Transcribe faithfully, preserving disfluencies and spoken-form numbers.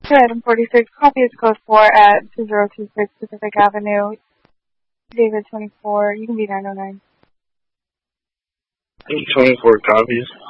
To item forty-six, copy is code four at two zero two six Pacific Avenue, David twenty-four. You can be nine oh nine. twenty-four copies.